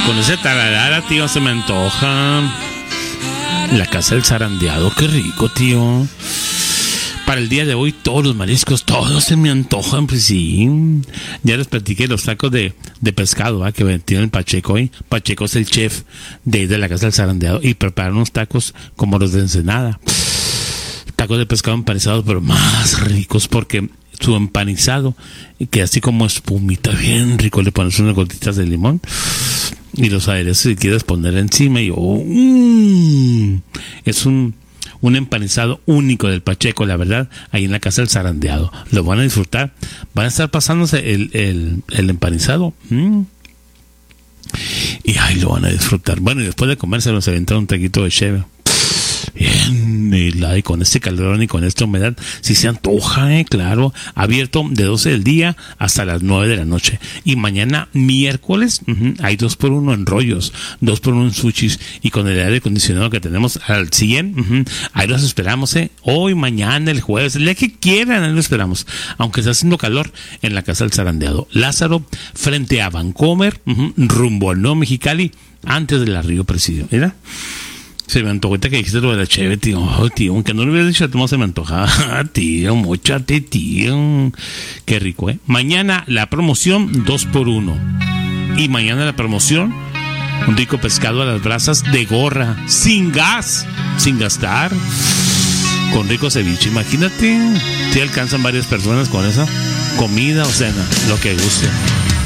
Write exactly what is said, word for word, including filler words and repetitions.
Con ese tararara, tío, se me antoja. La casa del zarandeado, qué rico, tío. Para el día de hoy, todos los mariscos, todos se me antojan, pues sí. Ya les platiqué los tacos de, de pescado, ¿eh? Que tiene el Pacheco hoy. Pacheco es el chef de, de la casa del zarandeado y prepara unos tacos como los de Ensenada. Tacos de pescado empanizados, pero más ricos porque su empanizado queda así como espumita, bien rico. Le pones unas gotitas de limón y los aderezos si quieres poner encima y oh, mmm, es un un empanizado único del Pacheco, la verdad, ahí en la casa del zarandeado. Lo van a disfrutar, van a estar pasándose el, el, el empanizado mmm, y ahí lo van a disfrutar. Bueno, y después de comer se nos avienta un taquito de cheve. Bien, y, la, y con este calor y con esta humedad, si se antoja, eh, claro. Abierto de doce del día hasta las nueve de la noche. Y mañana, miércoles, uh-huh, hay dos por uno en rollos, dos por uno en sushis. Y con el aire acondicionado que tenemos al cien, uh-huh, ahí los esperamos, eh. Hoy, mañana, el jueves, el día que quieran, ahí los esperamos. Aunque está haciendo calor en la casa del zarandeado. Lázaro, frente a Vancomer, uh-huh, rumbo al Nuevo Mexicali, antes de la Río Presidio. ¿Mira? Se me antojó que dijiste lo de la cheve, tío. Oh, tío, aunque no lo hubiera dicho, ¿cómo se me antojaba? Tío, móchate, tío. Qué rico, ¿eh? Mañana la promoción dos por uno. Y mañana la promoción, un rico pescado a las brasas de gorra, sin gas, sin gastar, con rico ceviche. Imagínate, si alcanzan varias personas con esa comida o cena, lo que guste.